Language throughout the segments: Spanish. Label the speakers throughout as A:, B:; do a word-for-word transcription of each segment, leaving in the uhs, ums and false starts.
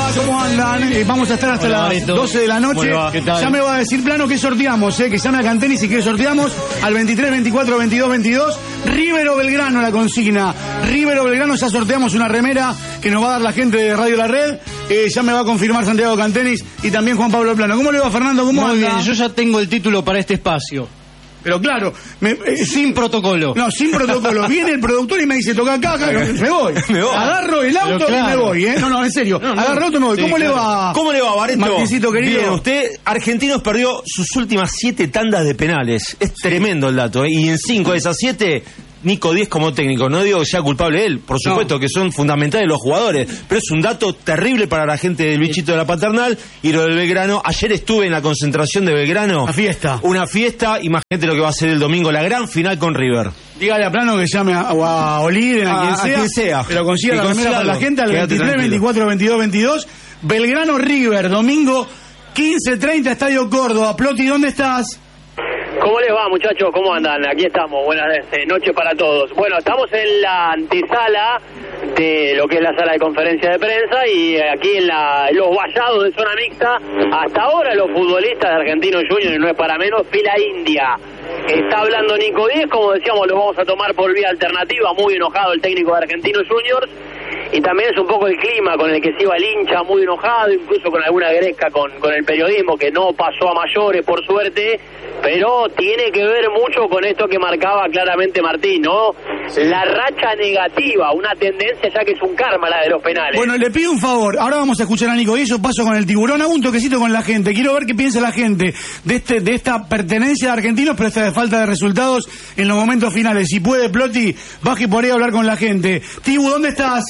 A: ¿cómo andan? Eh, vamos a estar hasta
B: Hola,
A: las
B: Barreto.
A: doce de la noche.
B: ¿Qué tal?
A: Ya me va a decir Plano que sorteamos, eh, que llame a Cantenis y que sorteamos al veintitrés, veinticuatro, veintidós, veintidós. River o Belgrano la consigna. River o Belgrano, ya sorteamos una remera que nos va a dar la gente de Radio La Red. Eh, ya me va a confirmar Santiago Cantenis y también Juan Pablo Plano. ¿Cómo le va, Fernando? ¿Cómo
B: Muy
A: anda?
B: bien, yo ya tengo el título para este espacio.
A: Pero claro, me, eh,
B: Sin protocolo.
A: No, sin protocolo. Viene el productor y me dice, toca acá, acá, me voy.
C: Me voy.
A: Agarro el auto
B: Pero claro.
A: y me voy, ¿eh? No, no, en serio.
B: No, no.
A: Agarro el auto y me voy.
B: Sí,
A: ¿Cómo
B: claro.
A: le va?
C: ¿Cómo le va, Barreto?
A: Martincito, querido.
C: Bien, usted, Argentinos perdió sus últimas siete tandas de penales. Es tremendo el dato, ¿eh? Y en cinco de esas siete, Nico Díez como técnico. No digo que sea culpable él, por supuesto
A: No.
C: que son fundamentales los jugadores, pero es un dato terrible para la gente del bichito de la Paternal y lo del Belgrano. Ayer estuve en la concentración de Belgrano.
A: Una fiesta.
C: Una fiesta, imagínate lo que va a ser el domingo, la gran final con River.
A: Dígale a Plano que llame a, o a Oliden, a,
C: A-
A: quien
C: a
A: sea,
C: quien sea.
A: pero consiga
C: Que
A: la remera
C: consiga
A: para la
C: algo.
A: gente al
C: Quédate
A: veintitrés,
C: tranquilo.
A: veinticuatro, veintidós, veintidós. Belgrano River, domingo quince treinta, Estadio Córdoba. Ploti, ¿dónde estás?
D: ¿Cómo les va, muchachos? ¿Cómo andan? Aquí estamos. Buenas eh, noches para todos. Bueno, estamos en la antesala de lo que es la sala de conferencia de prensa y eh, aquí en, la, en los vallados de zona mixta, hasta ahora los futbolistas de Argentinos Juniors, y no es para menos, fila india. Está hablando Nico Díez, como decíamos, lo vamos a tomar por vía alternativa, muy enojado el técnico de Argentinos Juniors. Y también es un poco el clima con el que se iba el hincha, muy enojado, incluso con alguna gresca con, con el periodismo, que no pasó a mayores, por suerte, pero tiene que ver mucho con esto que marcaba claramente Martín, ¿no? La racha negativa, una tendencia ya que es un karma la de los penales.
A: Bueno, le pido un favor. Ahora vamos a escuchar a Nico y yo paso con el tiburón. Hago un toquecito con la gente. Quiero ver qué piensa la gente de este de esta pertenencia de argentinos, pero esta de falta de resultados en los momentos finales. Si puede, Ploti, baje por ahí a hablar con la gente. Tibu, ¿dónde estás?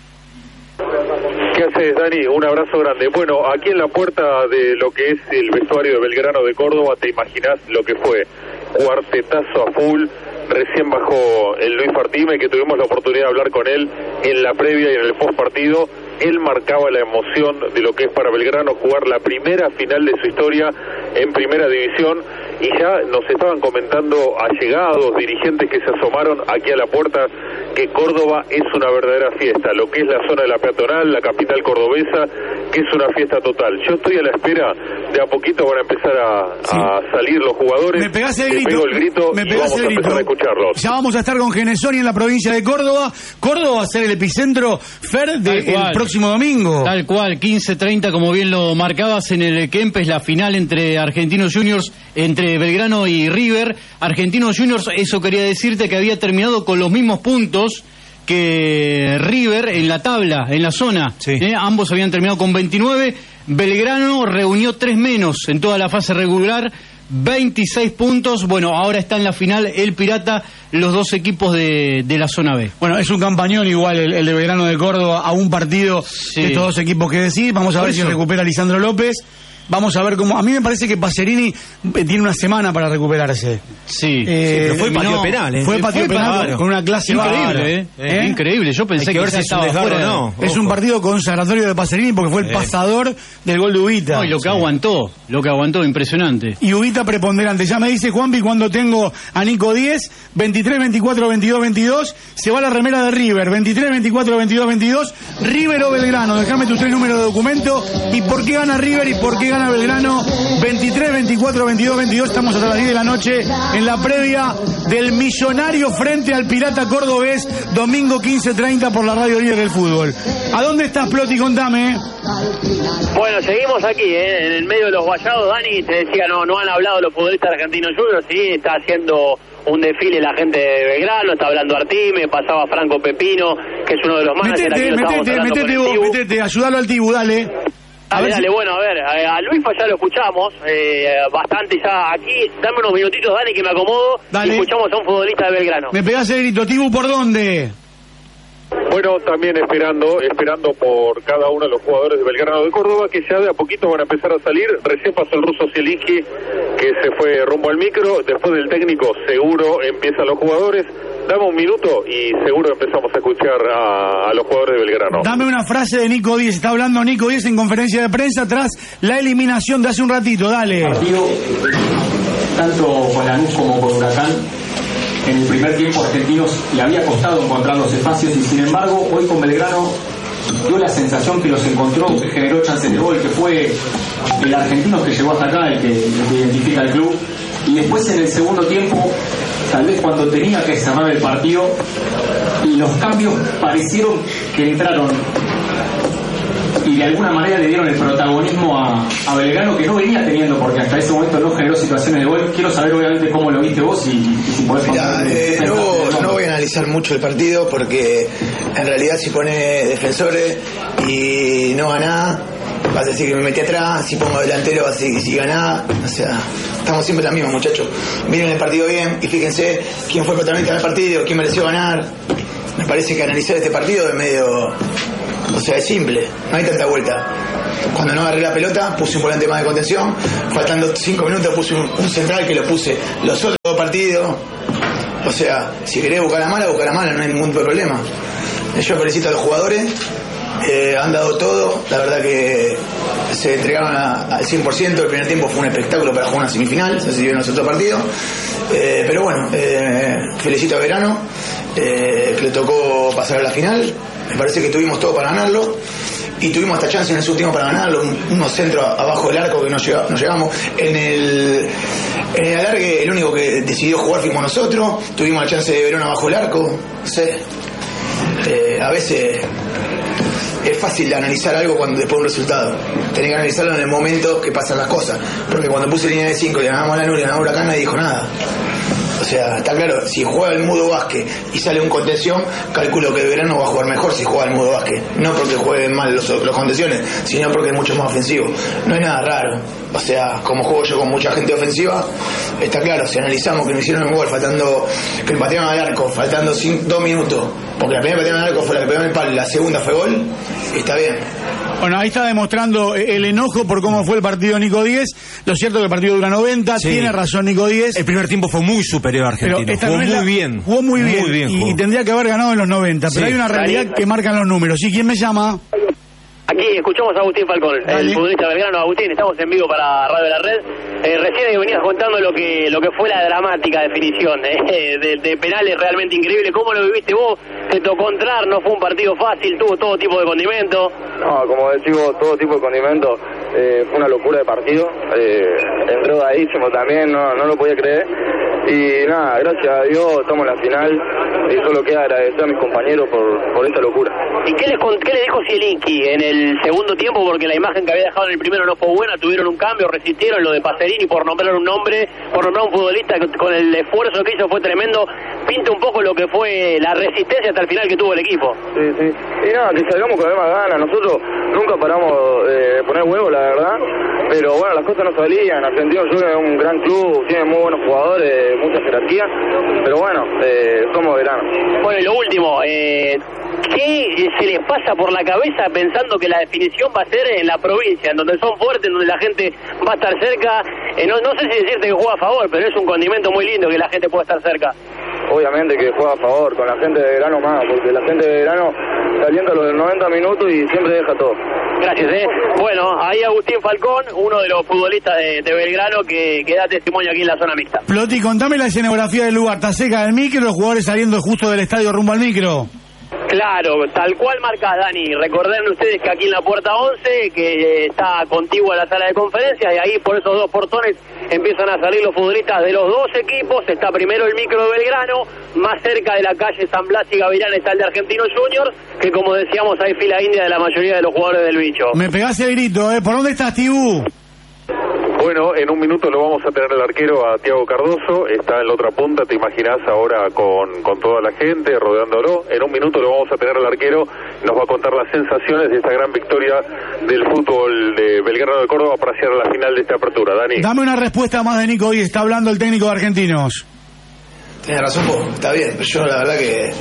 E: ¿Qué haces, Dani? Un abrazo grande. Bueno, aquí en la puerta de lo que es el vestuario de Belgrano de Córdoba, te imaginás lo que fue. Cuartetazo a full. Recién bajó el Luis Fartime, que tuvimos la oportunidad de hablar con él en la previa y en el post partido. Él marcaba la emoción de lo que es para Belgrano jugar la primera final de su historia en primera división, y ya nos estaban comentando allegados, dirigentes que se asomaron aquí a la puerta, que Córdoba es una verdadera fiesta, lo que es la zona de la peatonal, la capital cordobesa, que es una fiesta total. Yo estoy a la espera, de a poquito van a empezar a,
A: Sí.
E: a salir los jugadores.
A: Me pegás el
E: Te
A: grito.
E: pego el grito
A: Me
E: y
A: pegás
E: vamos
A: el
E: a empezar
A: grito.
E: a escucharlos.
A: Ya vamos a estar con Genesoni en la provincia de Córdoba. Córdoba va a ser el epicentro, Fer,
B: Tal
A: del
B: cual.
A: próximo domingo.
B: Tal cual, quince treinta, como bien lo marcabas en el Kempes, la final entre Argentinos Juniors, entre Belgrano y River. Argentinos Juniors, eso quería decirte que había terminado con los mismos puntos que River en la tabla, en la zona.
C: Sí.
B: ¿Eh? Ambos habían terminado con veintinueve. Belgrano reunió tres menos en toda la fase regular, veintiséis puntos. Bueno, ahora está en la final el Pirata, los dos equipos de, de la zona B.
A: Bueno, es un campañón igual el, el de Belgrano de Córdoba a un partido
B: Sí.
A: de estos dos equipos que decís. Vamos a
B: Por
A: ver si
B: eso.
A: recupera Lisandro López. Vamos a ver cómo... A mí me parece que Pacerini eh, tiene una semana para recuperarse.
B: Sí.
A: Eh,
C: pero fue
A: no,
C: patio penal, ¿eh?
A: Fue patio
B: Fue
A: penal
B: patio.
A: con una clase bárbara.
B: Increíble, ¿eh?
A: ¿Eh?
B: Increíble. Yo pensé
C: Hay que
B: que,
C: ver
B: ya
C: si es un
B: estaba
C: desgarro
B: fuera.
C: o no.
A: Es un
C: Ojo.
A: partido consagratorio de Pacerini porque fue el pasador del gol de Ubita.
B: No, y lo que aguantó, lo que aguantó, impresionante.
A: Y Ubita preponderante. Ya me dice Juanpi cuando tengo a Nico Díez, veintitrés, veinticuatro, veintidós, veintidós, se va la remera de River, veintitrés, veinticuatro, veintidós, veintidós, River o Belgrano, déjame tus tres números de documento, y por qué gana River y por qué gana Belgrano, veintitrés, veinticuatro, veintidós, veintidós, estamos hasta las diez de la noche en la previa del Millonario frente al Pirata Cordobés, domingo quince treinta por la Radio Líder del Fútbol. ¿A dónde estás, Ploti? Contame.
D: Bueno, seguimos aquí, ¿eh? En el medio de los vallados. Dani, te decía, no no han hablado los futbolistas argentinos juniors, sí, está haciendo un desfile la gente de Belgrano, está hablando Artime, pasaba Franco Pepino, que es uno de los managers.
A: Metete,
D: aquí lo estábamos
A: metete,
D: hablando
A: metete
D: con el
A: vos,
D: Tibu.
A: metete, ayúdalo al Tibu, dale. A
D: Dale,
A: ver si-
D: dale, bueno, a ver, a, a Luis ya lo escuchamos, eh, bastante ya aquí. Dame unos minutitos, Dani, que me acomodo.
A: Dale.
D: Y escuchamos a un futbolista de Belgrano.
A: Me pegás el grito, Tibu, ¿por dónde?
E: Bueno, también esperando, esperando por cada uno de los jugadores de Belgrano de Córdoba, que ya de a poquito van a empezar a salir. Recién pasó el ruso Zielinski, que se fue rumbo al micro. Después del técnico, seguro empiezan los jugadores. Dame un minuto y seguro empezamos a escuchar a, a los jugadores de Belgrano.
A: Dame una frase de Nico Díez. Está hablando Nico Díez en conferencia de prensa tras la eliminación de hace un ratito. Dale.
F: Partido, tanto con Lanús como con Huracán, en el primer tiempo Argentinos le había costado encontrar los espacios y sin embargo hoy con Belgrano dio la sensación que los encontró, que generó chances de gol, que fue el argentino que llegó hasta acá, el que, el que identifica el club. Y después en el segundo tiempo, tal vez cuando tenía que cerrar el partido, los cambios parecieron que entraron y de alguna manera le dieron el protagonismo a, a Belgrano, que no venía teniendo, porque hasta ese momento no generó situaciones de gol. Quiero saber obviamente cómo lo viste vos y, y si podés
G: Mirá, eh, no, no voy a analizar mucho el partido porque en realidad si pone defensores y no gana, vas a decir que me metí atrás. Si pongo delantero vas a decir que si gana. O sea, estamos siempre en la misma, muchachos. Miren el partido bien y fíjense quién fue el protagonista del partido, quién mereció ganar. Me parece que analizar este partido es medio... O sea, es simple, no hay tanta vuelta. Cuando no agarré la pelota, puse un volante más de contención. Faltando cinco minutos puse un, un central que lo puse los otros dos partidos. O sea, si querés buscar la mala, buscar la mala, no hay ningún problema. Yo felicito a los jugadores, eh, han dado todo. La verdad que se entregaron a, al cien por ciento. El primer tiempo fue un espectáculo para jugar una semifinal. No sé si vieron los otros partidos. Eh, pero bueno, eh, felicito a Verano, eh, que le tocó pasar a la final. Me parece que tuvimos todo para ganarlo y tuvimos hasta chance en ese último para ganarlo, unos centros abajo del arco que no, llega, no llegamos. En el, en el alargue el único que decidió jugar fuimos nosotros, tuvimos la chance de ver uno abajo del arco. No sé, eh, a veces es fácil analizar algo cuando después de un resultado. Tenés que analizarlo en el momento que pasan las cosas, porque cuando puse línea de cinco y ganamos la Lanús y ganamos Huracán nadie dijo nada. O sea, está claro, si juega el Mudo Vázquez y sale un contención, calculo que el Verano va a jugar mejor si juega el Mudo Vázquez. No porque jueguen mal los, los contenciones, sino porque es mucho más ofensivo. No es nada raro. O sea, como juego yo con mucha gente ofensiva, está claro, si analizamos que me hicieron un gol faltando, que me patearon al arco, faltando cinco, dos minutos, porque la primera patearon al arco fue la que pegó en el palo y la segunda fue gol, está bien.
A: Bueno, ahí está demostrando el enojo por cómo fue el partido Nico Díez. Lo cierto es que el partido dura noventa, sí. Tiene razón Nico Díez.
C: El primer tiempo fue muy superior a Argentina. Jugó
A: no
C: muy
A: la,
C: bien.
A: Jugó muy bien,
C: muy bien
A: y,
C: jugó.
A: y tendría que haber ganado en los noventa. Sí. Pero hay una realidad que marcan los números. ¿Y quién me llama?
D: Aquí escuchamos a Agustín Falcón,
A: Dale.
D: el futbolista Belgrano. Agustín, estamos en vivo para Radio La Red. Eh, recién venías contando lo que lo que fue la dramática definición eh, de, de penales realmente increíble. ¿Cómo lo viviste vos? ¿Te tocó entrar? ¿No fue un partido fácil? ¿Tuvo todo tipo de condimentos?
E: No, como decimos, todo tipo de condimentos. Eh, fue una locura de partido. Eh, entró dadísimo también, no, no lo podía creer. Y nada, gracias a Dios estamos en la final y solo queda agradecer a mis compañeros por, por esta locura.
D: ¿Y qué, les, qué le dijo Zielinski en el segundo tiempo? Porque la imagen que había dejado en el primero no fue buena, tuvieron un cambio, resistieron lo de Pacerini por nombrar un nombre, por nombrar un futbolista que con el esfuerzo que hizo fue tremendo. Pinta un poco lo que fue la resistencia hasta el final que tuvo el equipo.
E: Sí, sí. Y nada, que salgamos con más ganas. Nosotros nunca paramos de eh, poner huevo, la verdad. Pero bueno, las cosas no salían. Argentino Juniors es un gran club, tiene muy buenos jugadores, mucha jerarquía. Pero bueno, eh, somos veranos.
D: Bueno, y lo último, eh, ¿qué se les pasa por la cabeza pensando que la definición va a ser en la provincia, en donde son fuertes, en donde la gente va a estar cerca? Eh, no, no sé si decirte que juega a favor, pero es un condimento muy lindo que la gente pueda estar cerca.
E: Obviamente que juega a favor, con la gente de verano más, porque la gente de verano se alienta los noventa minutos y siempre deja todo.
D: Gracias, eh. Bueno, ahí Agustín Falcón, uno de los futbolistas de, de Belgrano que, que da testimonio aquí en la zona mixta.
A: Ploti, contame la escenografía del lugar. ¿Está seca del micro, los jugadores saliendo justo del estadio rumbo al micro?
D: Claro, tal cual marcas, Dani. Recuerden ustedes que aquí en la puerta once, que está contigua a la sala de conferencias, y ahí por esos dos portones empiezan a salir los futbolistas de los dos equipos. Está primero el micro de Belgrano, más cerca de la calle San Blas y Gavirán está el de Argentinos Juniors, que como decíamos hay fila india de la mayoría de los jugadores del bicho.
A: Me pegás el grito, ¿eh? ¿Por dónde estás, Tibú?
E: Bueno, en un minuto lo vamos a tener el arquero a Tiago Cardoso, está en la otra punta, te imaginás ahora con, con toda la gente rodeándolo. En un minuto lo vamos a tener el arquero, nos va a contar las sensaciones de esta gran victoria del fútbol de Belgrano de Córdoba para llegar a la final de esta apertura. Dani.
A: Dame una respuesta más de Nico Díez, está hablando el técnico de Argentinos.
G: Tienes razón vos, está bien, pero yo la verdad que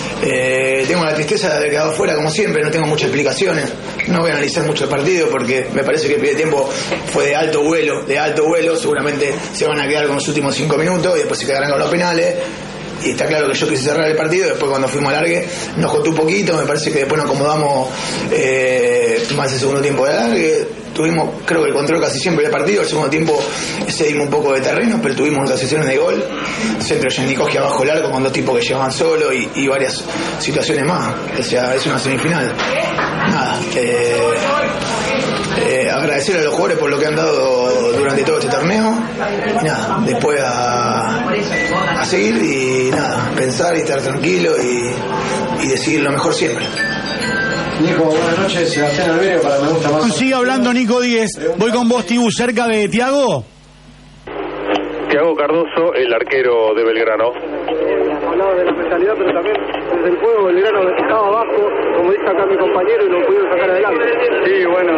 G: eh, tengo la tristeza de haber quedado fuera como siempre, no tengo muchas explicaciones, no voy a analizar mucho el partido porque me parece que el primer tiempo fue de alto vuelo, de alto vuelo, seguramente se van a quedar con los últimos cinco minutos y después se quedarán con los penales, y está claro que yo quise cerrar el partido. Después cuando fuimos al alargue nos costó un poquito, me parece que después nos acomodamos eh, más el segundo tiempo de alargue. Tuvimos, creo que el control casi siempre del partido. El segundo tiempo cedimos un poco de terreno, pero tuvimos otras sesiones de gol. Centro de Yanikoski abajo el arco con dos tipos que llevaban solo y, y varias situaciones más. O sea, es una semifinal. Nada, eh, eh, agradecer a los jugadores por lo que han dado durante todo este torneo. Y nada, después a, a seguir y nada, pensar y estar tranquilo y, y decidir lo mejor siempre.
H: Nico, buenas noches, Sebastián Alberio, para Me Gusta Más.
A: Sigue hablando Nico Díez. Voy con vos, Tibu, cerca de Tiago.
E: Tiago Cardoso, el arquero de Belgrano.
I: Hablaba de la mentalidad, pero también desde el juego Belgrano estaba abajo, como dice acá mi compañero, y lo pudieron sacar adelante.
J: Sí, bueno,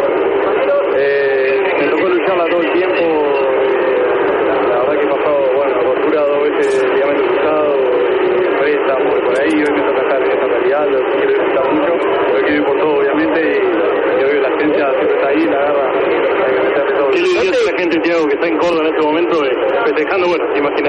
J: eh, me tocó lucharla todo el tiempo. La verdad que he pasado, bueno, postura dos veces, digamos,